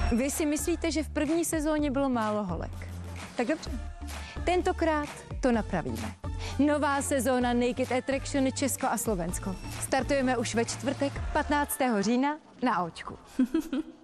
Vy si myslíte, že v první sezóně bylo málo holek? Tak dobře. Tentokrát to napravíme. Nová sezóna Naked Attraction Česko a Slovensko. Startujeme už ve čtvrtek 15. října na Ačku.